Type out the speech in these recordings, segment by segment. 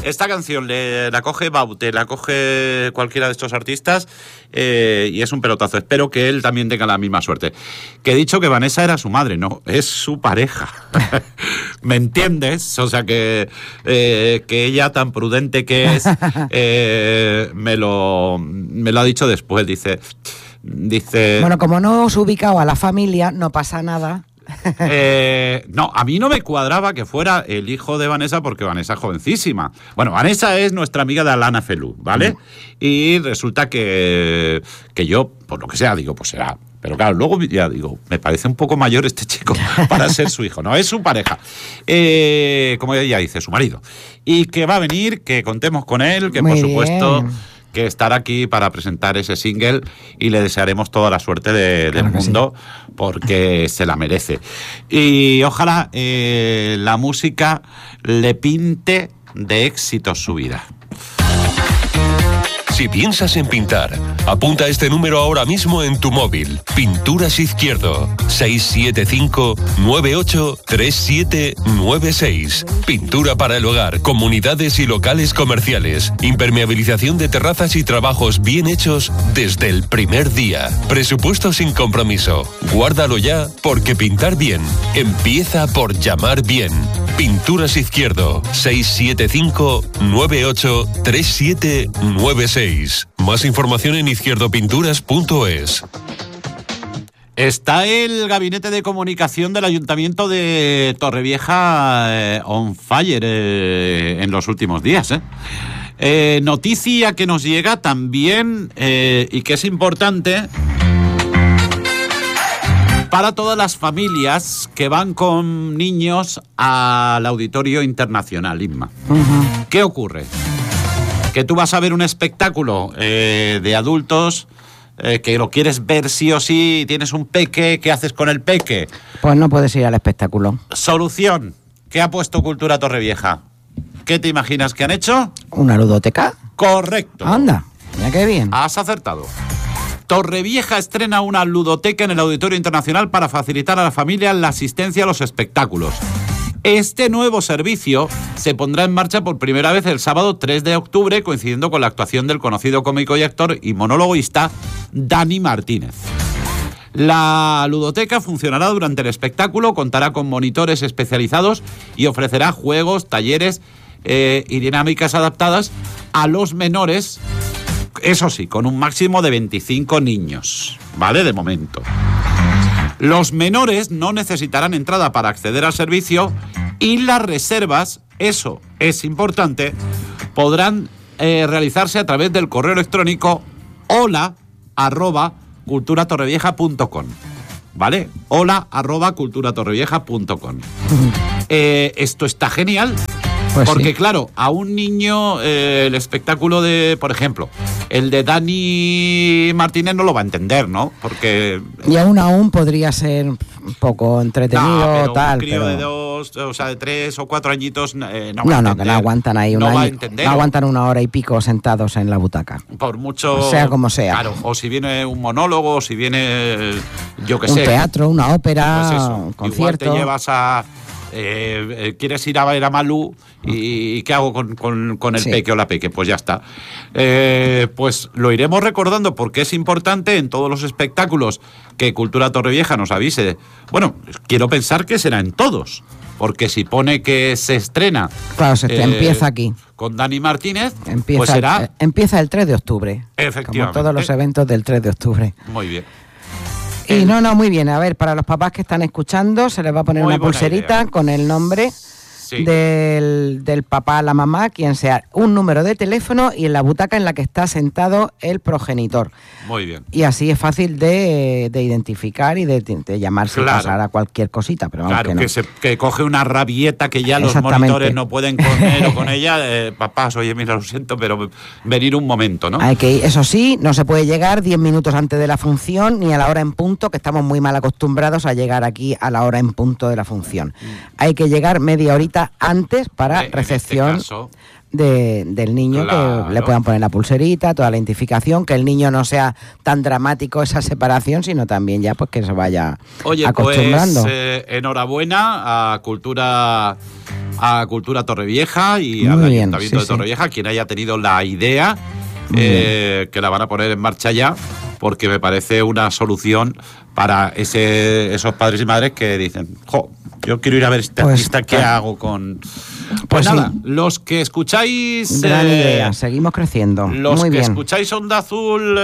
esta canción la coge Baute, la coge cualquiera de estos artistas y es un pelotazo. Espero que él también tenga la misma suerte. Que he dicho que Vanessa era su madre, no, es su pareja. ¿Me entiendes? O sea, que ella, tan prudente que es, me lo ha dicho después, dice... Bueno, como no os ubicado a la familia, no pasa nada. No, a mí no me cuadraba que fuera el hijo de Vanessa, porque Vanessa es jovencísima. Bueno, Vanessa es nuestra amiga de Alana Felú, ¿vale? Y resulta que yo, por lo que sea, digo, pues será. Pero claro, luego ya digo, me parece un poco mayor este chico para ser su hijo. No, es su pareja. Como ella dice, su marido. Y que va a venir, que contemos con él, que Muy por supuesto... bien. que estará aquí para presentar ese single y le desearemos toda la suerte del mundo, sí, porque se la merece. Y ojalá la música le pinte de éxitos su vida. Si piensas en pintar, apunta este número ahora mismo en tu móvil. Pinturas Izquierdo, 675-983796. Pintura para el hogar, comunidades y locales comerciales. Impermeabilización de terrazas y trabajos bien hechos desde el primer día. Presupuesto sin compromiso. Guárdalo ya, porque pintar bien empieza por llamar bien. Pinturas Izquierdo, 675-983796. Más información en izquierdopinturas.es. Está el gabinete de comunicación del Ayuntamiento de Torrevieja on fire en los últimos días. Noticia que nos llega también y que es importante para todas las familias que van con niños al Auditorio Internacional, Inma. Uh-huh. ¿Qué ocurre? Que tú vas a ver un espectáculo de adultos que lo quieres ver sí o sí, tienes un peque, ¿qué haces con el peque? Pues no puedes ir al espectáculo. Solución, ¿qué ha puesto Cultura Torrevieja? ¿Qué te imaginas que han hecho? ¿Una ludoteca? Correcto. Anda, mira qué bien. Has acertado. Torrevieja estrena una ludoteca en el Auditorio Internacional para facilitar a la familia la asistencia a los espectáculos. Este nuevo servicio se pondrá en marcha por primera vez el sábado 3 de octubre, coincidiendo con la actuación del conocido cómico y actor y monologuista Dani Martínez. La ludoteca funcionará durante el espectáculo, contará con monitores especializados y ofrecerá juegos, talleres y dinámicas adaptadas a los menores, eso sí, con un máximo de 25 niños, ¿vale? De momento. Los menores no necesitarán entrada para acceder al servicio y las reservas, eso es importante, podrán realizarse a través del correo electrónico hola@culturatorrevieja.com, ¿vale? hola@culturatorrevieja.com. Esto está genial. Pues porque sí, claro, a un niño el espectáculo de, por ejemplo, el de Dani Martínez no lo va a entender, ¿no? Porque... Y aún podría ser un poco entretenido, pero tal, un crío pero... de 2, o sea, de 3 o 4 añitos no va a entender. No, que no aguantan ahí no va a entender. No aguantan una hora y pico sentados en la butaca. Por mucho... O sea como sea. Claro, o si viene un monólogo, o si viene, yo qué sé. Un teatro, una ópera, pues eso, un concierto. Igual te llevas a... quieres ir a ver a Malú y ¿qué hago con el peque o la peque? Pues ya está. Pues lo iremos recordando porque es importante en todos los espectáculos que Cultura Torrevieja nos avise. Bueno, quiero pensar que será en todos, porque si pone que se estrena... Claro, empieza aquí. Con Dani Martínez, pues será... Empieza el 3 de octubre. Efectivamente. Como todos los eventos del 3 de octubre. Muy bien. Y no, muy bien. A ver, para los papás que están escuchando, se les va a poner una pulserita con el nombre del papá, la mamá, quien sea, un número de teléfono y en la butaca en la que está sentado el progenitor. Muy bien. Y así es fácil de identificar y de llamarse y pasar a cualquier cosita. Pero vamos, claro, que, no. que coge una rabieta que ya los monitores no pueden con él o con ella. Papás, oye, mira, lo siento, pero venir un momento, ¿no? Hay que ir, eso sí, no se puede llegar 10 minutos antes de la función ni a la hora en punto, que estamos muy mal acostumbrados a llegar aquí a la hora en punto de la función. Hay que llegar media horita cita antes para recepción del niño, claro, que le puedan poner la pulserita, toda la identificación, que el niño no sea tan dramático esa separación, sino también ya pues que se vaya acostumbrando. Pues enhorabuena a Cultura Torrevieja y al Ayuntamiento de Torrevieja, quien haya tenido la idea, que la van a poner en marcha ya, porque me parece una solución para esos padres y madres que dicen, yo quiero ir a ver este artista, ¿qué hago con...? Pues nada, los que escucháis... Gran idea, seguimos creciendo. Los Muy que bien. escucháis Onda Azul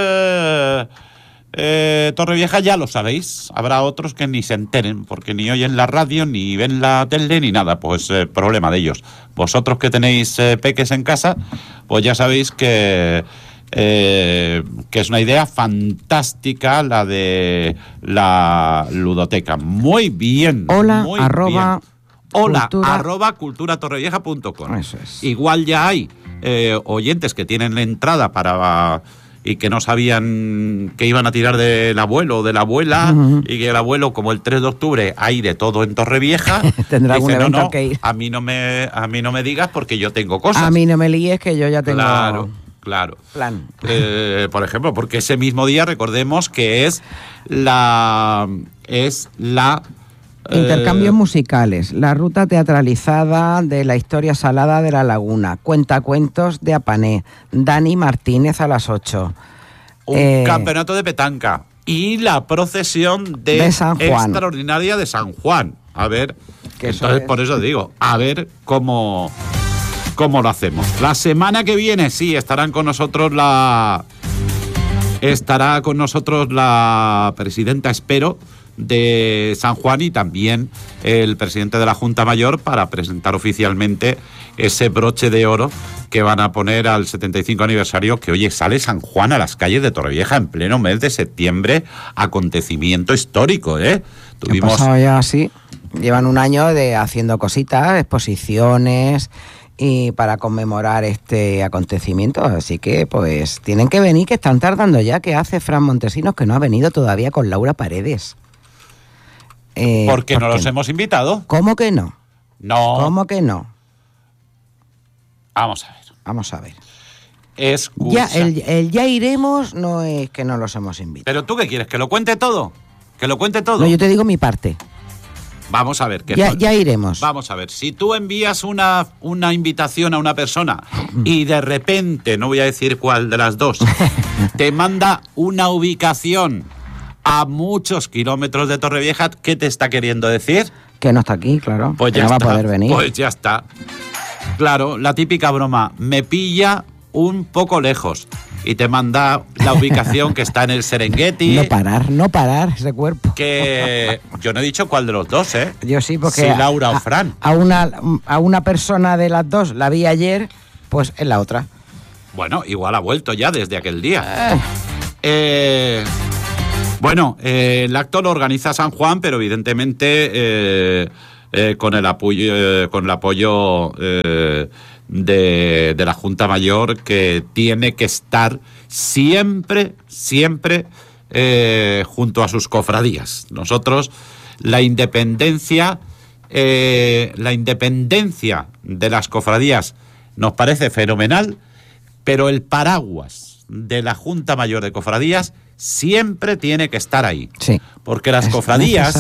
Torrevieja ya lo sabéis. Habrá otros que ni se enteren, porque ni oyen la radio, ni ven la tele, ni nada. Pues problema de ellos. Vosotros que tenéis peques en casa, pues ya sabéis que es una idea fantástica la de la ludoteca. Muy bien. Hola, muy arroba... bien. Hola, @culturatorrevieja.com. Eso es. Igual ya hay oyentes que tienen la entrada y que no sabían que iban a tirar del abuelo o de la abuela, y que el abuelo, como el 3 de octubre hay de todo en Torrevieja, tendrá algún evento que ir. A mí no me digas porque yo tengo cosas. A mí no me líes que yo ya tengo... Claro. Plan. Por ejemplo, porque ese mismo día recordemos que es la intercambios musicales, la ruta teatralizada de la historia salada de la laguna, cuentacuentos de Apané, Dani Martínez a las 8. Un campeonato de petanca y la procesión de San Juan. Extraordinaria de San Juan. A ver, entonces por eso digo, a ver cómo lo hacemos. La semana que viene sí estará con nosotros la presidenta, espero, de San Juan, y también el presidente de la Junta Mayor, para presentar oficialmente ese broche de oro que van a poner al 75 aniversario, que oye, sale San Juan a las calles de Torrevieja en pleno mes de septiembre, acontecimiento histórico, Tuvimos... Ha pasado ya así, llevan un año haciendo cositas, exposiciones, y para conmemorar este acontecimiento, así que pues tienen que venir, que están tardando ya. Que hace Fran Montesinos que no ha venido todavía con Laura Paredes? ¿Por qué no los hemos invitado? ¿Cómo que no? No. ¿Cómo que no? Vamos a ver. Ya, el ya iremos no es que no los hemos invitado. ¿Pero tú qué quieres? ¿Que lo cuente todo? No, yo te digo mi parte. Vamos a ver. Ya iremos. Vamos a ver. Si tú envías una invitación a una persona y de repente, no voy a decir cuál de las dos, te manda una ubicación a muchos kilómetros de Torrevieja, ¿qué te está queriendo decir? Que no está aquí, claro. Pues ya no va a poder venir. Pues ya está. Claro, la típica broma, me pilla un poco lejos, y te manda la ubicación que está en el Serengeti. No parar ese cuerpo. Que yo no he dicho cuál de los dos, Yo sí, porque... Si Laura o Fran. A una persona de las dos la vi ayer, pues es la otra. Bueno, igual ha vuelto ya desde aquel día. Bueno, el acto lo organiza San Juan, pero evidentemente con el apoyo de la Junta Mayor, que tiene que estar siempre junto a sus cofradías. Nosotros, la independencia de las cofradías nos parece fenomenal, pero el paraguas de la Junta Mayor de Cofradías siempre tiene que estar ahí. Sí. Porque las cofradías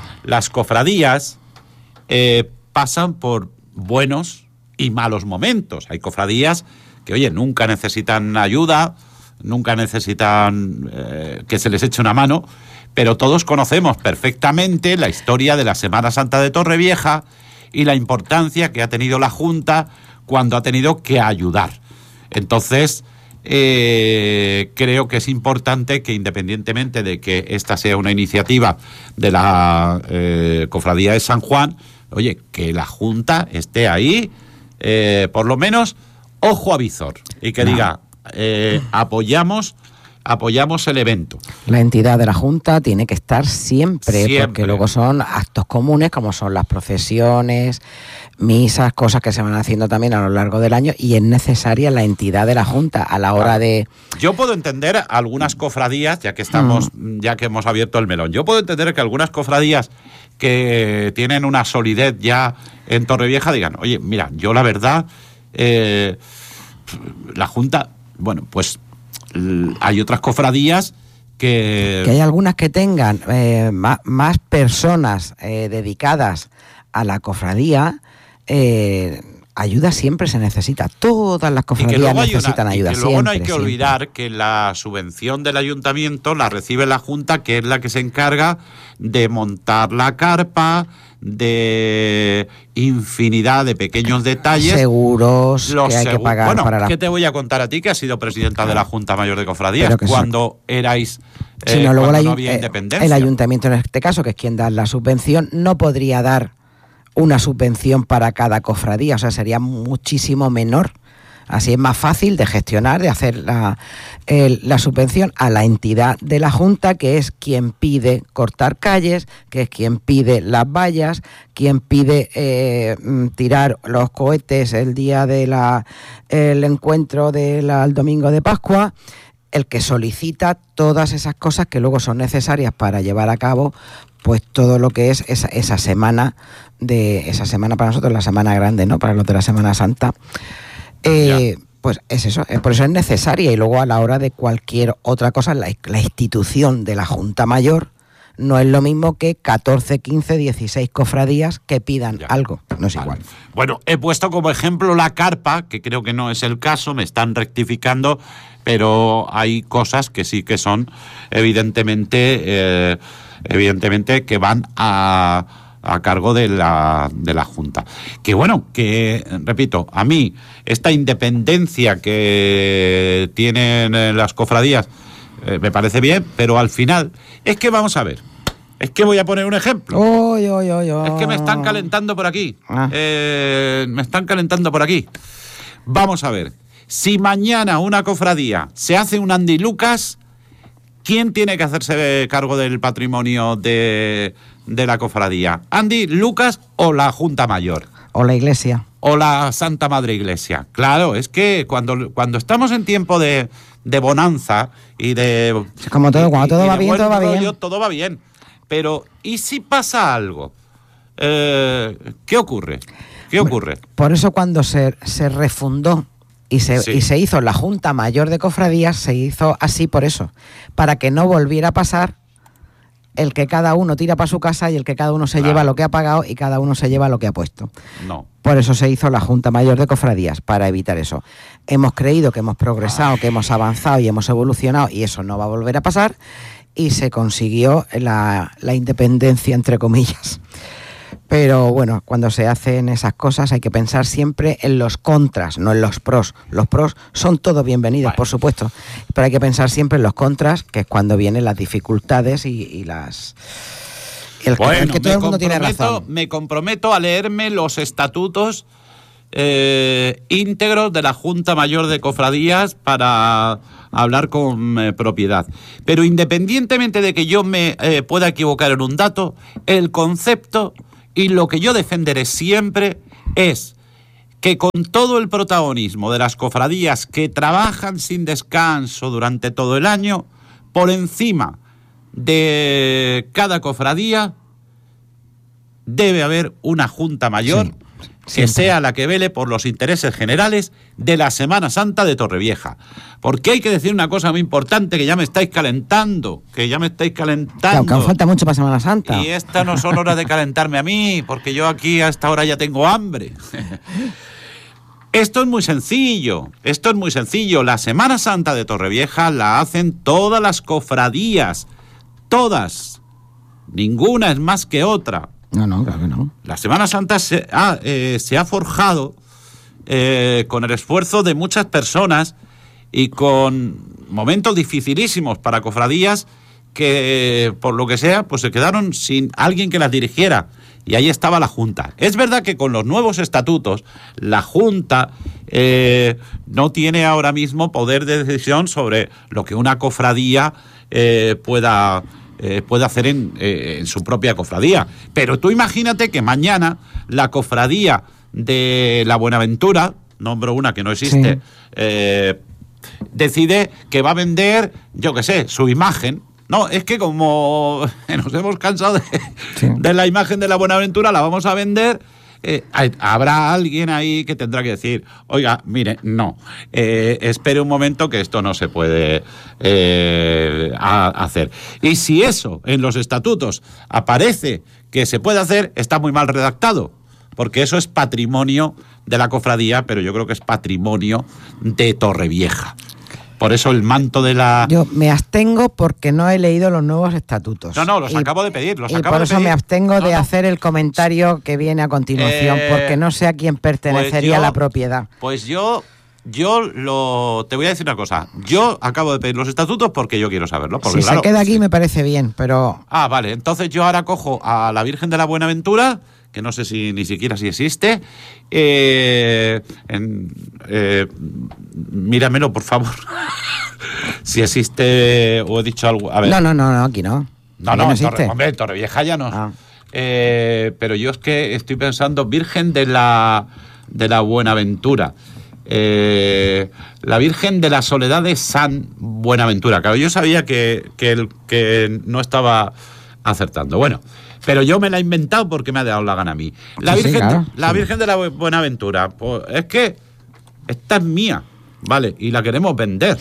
pasan por buenos y malos momentos. Hay cofradías que, oye, nunca necesitan ayuda, nunca necesitan que se les eche una mano, pero todos conocemos perfectamente la historia de la Semana Santa de Torrevieja y la importancia que ha tenido la Junta cuando ha tenido que ayudar. Entonces, creo que es importante que, independientemente de que esta sea una iniciativa de la Cofradía de San Juan, oye, que la Junta esté ahí, por lo menos, ojo a visor, y que diga, apoyamos el evento. La entidad de la Junta tiene que estar siempre, porque luego son actos comunes, como son las procesiones, misas, cosas que se van haciendo también a lo largo del año, y es necesaria la entidad de la Junta a la hora de... Yo puedo entender algunas cofradías, ya que hemos abierto el melón, yo puedo entender que algunas cofradías que tienen una solidez ya en Torrevieja digan, oye, mira, yo la verdad, la Junta, bueno, pues hay otras cofradías que hay algunas que tengan más personas dedicadas a la cofradía. Ayuda siempre se necesita. Todas las cofradías necesitan ayuda siempre. Luego no hay que olvidar que la subvención del ayuntamiento la recibe la Junta, que es la que se encarga de montar la carpa, de infinidad de pequeños detalles. Seguros que hay que pagar. Bueno, para ¿qué te voy a contar a ti, que has sido presidenta de la Junta Mayor de Cofradías, cuando erais... luego no había independencia? El ayuntamiento, en este caso, que es quien da la subvención, no podría dar una subvención para cada cofradía, o sea, sería muchísimo menor. Así es más fácil de gestionar, de hacer la subvención a la entidad de la Junta, que es quien pide cortar calles, que es quien pide las vallas, quien pide tirar los cohetes el día de el encuentro del domingo de Pascua, el que solicita todas esas cosas que luego son necesarias para llevar a cabo pues todo lo que es esa semana para nosotros, la semana grande, ¿no? Para los de la Semana Santa. Pues es eso, por eso es necesaria. Y luego a la hora de cualquier otra cosa, la institución de la Junta Mayor no es lo mismo que 14, 15, 16 cofradías que pidan algo, no es igual. Bueno, he puesto como ejemplo la carpa, que creo que no es el caso, me están rectificando, pero hay cosas que sí que son evidentemente que van a cargo de la Junta. Que bueno, que repito, a mí esta independencia que tienen las cofradías me parece bien, pero al final es que vamos a ver. Es que voy a poner un ejemplo. Es que me están calentando por aquí. Vamos a ver. Si mañana una cofradía se hace un Andy Lucas, ¿quién tiene que hacerse cargo del patrimonio de la cofradía? ¿Andy Lucas o la Junta Mayor? O la Iglesia. O la Santa Madre Iglesia. Claro, es que cuando estamos en tiempo de bonanza y de... Como todo, cuando todo va bien, todo va bien. Todo va bien. Pero, ¿y si pasa algo? ¿Qué ocurre? Por eso cuando se refundó y se hizo la Junta Mayor de Cofradías, se hizo así por eso, para que no volviera a pasar el que cada uno tira para su casa y el que cada uno se lleva lo que ha pagado y cada uno se lleva lo que ha puesto. No. Por eso se hizo la Junta Mayor de Cofradías, para evitar eso. Hemos creído que hemos progresado, que hemos avanzado y hemos evolucionado, y eso no va a volver a pasar, y se consiguió la independencia, entre comillas. Pero bueno, cuando se hacen esas cosas hay que pensar siempre en los contras, no en los pros. Los pros son todos bienvenidos, por supuesto, pero hay que pensar siempre en los contras, que es cuando vienen las dificultades y las... El que todo el mundo tiene razón. Me comprometo a leerme los estatutos íntegros de la Junta Mayor de Cofradías para hablar con propiedad. Pero independientemente de que yo me pueda equivocar en un dato, el concepto y lo que yo defenderé siempre es que con todo el protagonismo de las cofradías que trabajan sin descanso durante todo el año, por encima de cada cofradía debe haber una Junta Mayor que sea la que vele por los intereses generales de la Semana Santa de Torrevieja. Porque hay que decir una cosa muy importante, que ya me estáis calentando. Claro, que aún falta mucho para Semana Santa. Y esta no son horas de calentarme a mí, porque yo aquí a esta hora ya tengo hambre. Esto es muy sencillo. La Semana Santa de Torrevieja la hacen todas las cofradías. Todas. Ninguna es más que otra. No, claro que no. La Semana Santa se ha forjado con el esfuerzo de muchas personas y con momentos dificilísimos para cofradías que, por lo que sea, pues se quedaron sin alguien que las dirigiera. Y ahí estaba la Junta. Es verdad que con los nuevos estatutos, la Junta no tiene ahora mismo poder de decisión sobre lo que una cofradía pueda hacer en su propia cofradía. Pero tú imagínate que mañana la cofradía de la Buenaventura, nombro una que no existe, decide que va a vender, yo qué sé, su imagen. No, es que como nos hemos cansado de la imagen de la Buenaventura, la vamos a vender. Habrá alguien ahí que tendrá que decir, oiga, mire, no, espere un momento que esto no se puede hacer. Y si eso en los estatutos aparece que se puede hacer, está muy mal redactado, porque eso es patrimonio de la cofradía, pero yo creo que es patrimonio de Torrevieja. Por eso el manto de la... Yo me abstengo porque no he leído los nuevos estatutos. No, los acabo de pedir, por eso me abstengo de hacer el comentario que viene a continuación, porque no sé a quién pertenecería la propiedad. Pues te voy a decir una cosa. Yo acabo de pedir los estatutos porque yo quiero saberlo. Porque, si se queda aquí me parece bien, pero... Vale. Entonces yo ahora cojo a la Virgen de la Buenaventura, que no sé si ni siquiera si existe. Míramelo, por favor. Si existe o he dicho algo. A ver. No, aquí no. No existe. Hombre, Torrevieja ya no. Pero yo es que estoy pensando Virgen de la Buenaventura. La Virgen de la Soledad de San Buenaventura. Claro, yo sabía que no estaba acertando. Bueno, pero yo me la he inventado porque me ha dado la gana a mí. La Virgen de la Buenaventura, pues es que esta es mía, ¿vale? Y la queremos vender.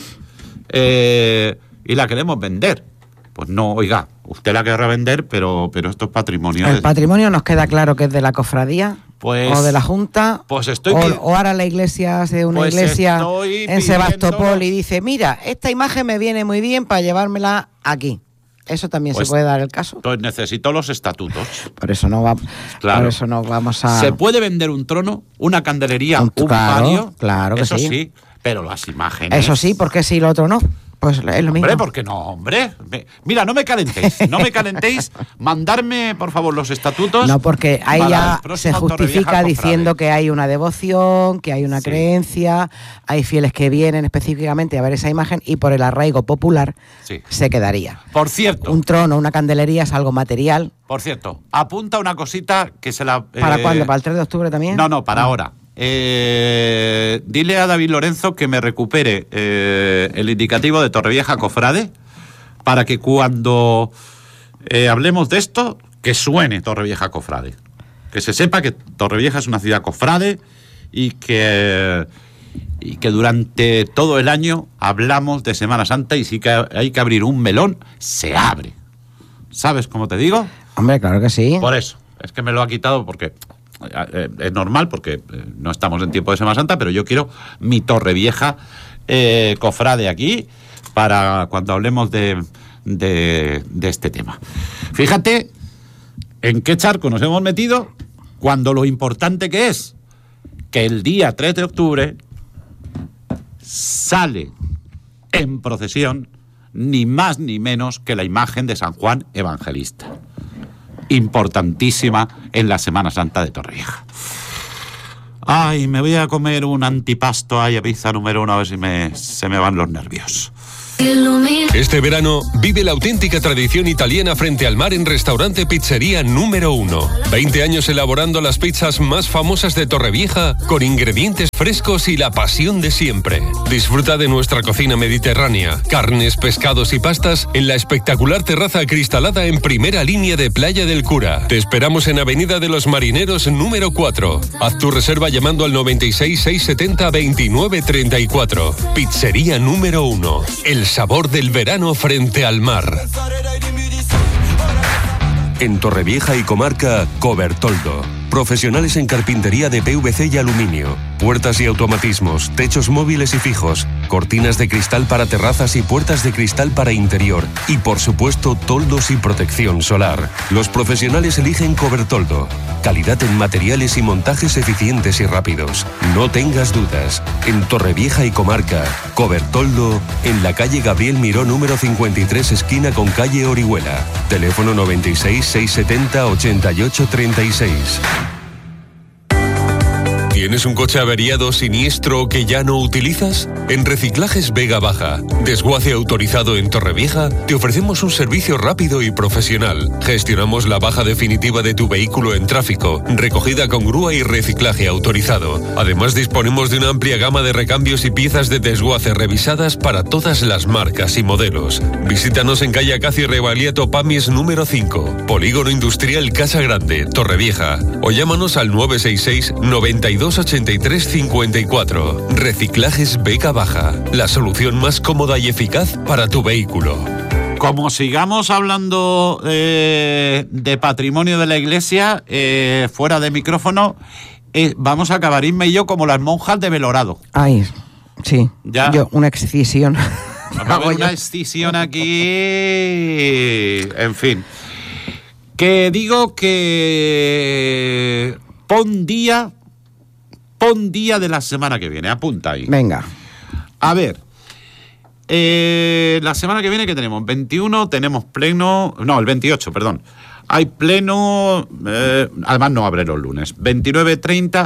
Pues no, oiga, usted la querrá vender, pero esto es patrimonio. ¿El patrimonio nos queda claro que es de la cofradía? ¿O de la Junta? Pues o ahora la iglesia hace una iglesia en Sebastopol y dice, mira, esta imagen me viene muy bien para llevármela aquí. ¿Eso también se puede dar el caso? Pues necesito los estatutos. Por eso no vamos a... ¿Se puede vender un trono, una candelería, un palio? Claro que eso sí, pero las imágenes... Eso sí, ¿por qué sí lo otro no? Pues es lo mismo. Hombre, ¿por qué no, hombre? Mira, no me calentéis. Mandarme, por favor, los estatutos. No, porque ahí ya se justifica diciendo que hay una devoción, que hay una creencia, hay fieles que vienen específicamente a ver esa imagen y por el arraigo popular se quedaría. Por cierto. Un trono, una candelería es algo material. Por cierto, apunta una cosita que se la... ¿Para cuándo? ¿Para el 3 de octubre también? No, para ahora. Dile a David Lorenzo que me recupere el indicativo de Torrevieja Cofrade para que cuando hablemos de esto, que suene Torrevieja Cofrade. Que se sepa que Torrevieja es una ciudad cofrade y que durante todo el año hablamos de Semana Santa y si hay que abrir un melón, se abre. ¿Sabes cómo te digo? Hombre, claro que sí. Por eso, es que me lo ha quitado porque... es normal porque no estamos en tiempo de Semana Santa, pero yo quiero mi Torrevieja cofrade aquí para cuando hablemos de este tema. Fíjate en qué charco nos hemos metido cuando lo importante que es que el día 3 de octubre sale en procesión ni más ni menos que la imagen de San Juan Evangelista. Importantísima en la Semana Santa de Torrevieja. Ay, me voy a comer un antipasto a pizza número 1 a ver si se me van los nervios. Este verano vive la auténtica tradición italiana frente al mar en Restaurante Pizzería número 1. 20 años elaborando las pizzas más famosas de Torrevieja con ingredientes frescos y la pasión de siempre. Disfruta de nuestra cocina mediterránea, carnes, pescados y pastas en la espectacular terraza acristalada en primera línea de Playa del Cura. Te esperamos en Avenida de los Marineros número 4. Haz tu reserva llamando al 96 670 29 34. Pizzería número 1. El sabor del verano frente al mar. En Torrevieja y comarca, Cobertoldo. Profesionales en carpintería de PVC y aluminio, puertas y automatismos, techos móviles y fijos, cortinas de cristal para terrazas y puertas de cristal para interior y, por supuesto, toldos y protección solar. Los profesionales eligen Cobertoldo. Calidad en materiales y montajes eficientes y rápidos. No tengas dudas. En Torrevieja y comarca, Cobertoldo, en la calle Gabriel Miró número 53, esquina con calle Orihuela. Teléfono 96 670 88 36. ¿Tienes un coche averiado, siniestro que ya no utilizas? En Reciclajes Vega Baja, desguace autorizado en Torrevieja, te ofrecemos un servicio rápido y profesional. Gestionamos la baja definitiva de tu vehículo en tráfico, recogida con grúa y reciclaje autorizado. Además, disponemos de una amplia gama de recambios y piezas de desguace revisadas para todas las marcas y modelos. Visítanos en calle Acacio Revaliato Pamies número 5, Polígono Industrial Casa Grande, Torrevieja, o llámanos al 966 92 83 54. Reciclajes Vega Baja, la solución más cómoda y eficaz para tu vehículo. Como sigamos hablando de patrimonio de la iglesia, fuera de micrófono, vamos a acabar Inma y yo como las monjas de Belorado. Ay, sí. ¿Ya? Yo, una excisión. Va a haber una excisión aquí. En fin. Que digo que pon día de la semana que viene. Apunta ahí. Venga. A ver. La semana que viene, ¿qué tenemos? 21 tenemos pleno... No, el 28, perdón. Hay pleno... además no abre los lunes. 29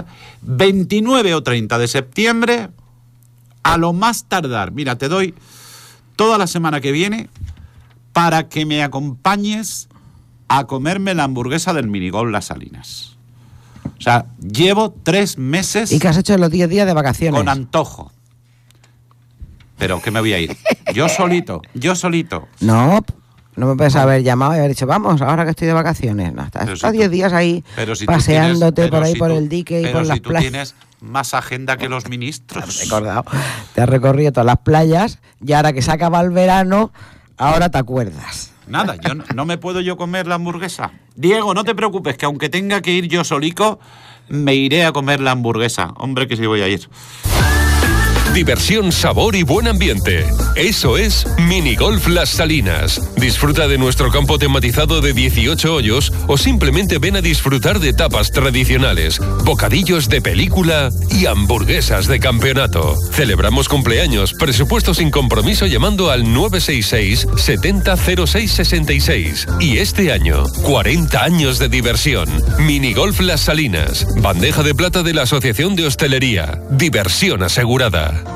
o 30 de septiembre, a lo más tardar. Mira, te doy toda la semana que viene para que me acompañes a comerme la hamburguesa del Minigolf Las Salinas. O sea, llevo 3 meses... ¿Y qué has hecho en los 10 días de vacaciones? Con antojo. Pero que me voy a ir. Yo solito. No me puedes haber llamado y haber dicho, vamos, ahora que estoy de vacaciones. No, estás 10 días ahí paseándote por ahí por el dique y por las playas. Pero si tú tienes más agenda que los ministros. Te has recorrido todas las playas y ahora que se acaba el verano, ahora te acuerdas. Nada, yo no me puedo yo comer la hamburguesa. Diego, no te preocupes, que aunque tenga que ir yo solico, me iré a comer la hamburguesa. Hombre, que sí voy a ir. Diversión, sabor y buen ambiente. Eso es Minigolf Las Salinas. Disfruta de nuestro campo tematizado de 18 hoyos o simplemente ven a disfrutar de tapas tradicionales, bocadillos de película y hamburguesas de campeonato. Celebramos cumpleaños, presupuesto sin compromiso llamando al 966 70 06 66. Y este año, 40 años de diversión. Minigolf Las Salinas. Bandeja de plata de la Asociación de Hostelería. Diversión asegurada.